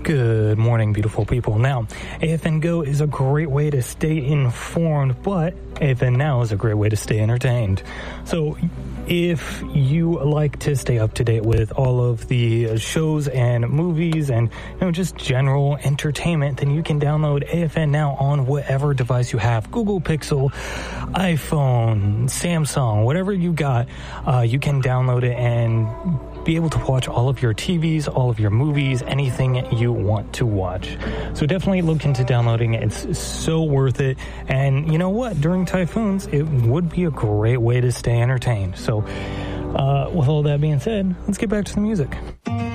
Good morning, beautiful people. Now, AFN Go is a great way to stay informed, but AFN Now is a great way to stay entertained. So if you like to stay up to date with all of the shows and movies and just general entertainment, then you can download AFN Now on whatever device you have. Google Pixel, iPhone, Samsung, whatever you got, you can download it and be able to watch all of your TVs, all of your movies, anything you want to watch. So definitely look into downloading it. It's so worth it. And you know what? During typhoons, it would be a great way to stay entertained. So with all that being said, let's get back to the music.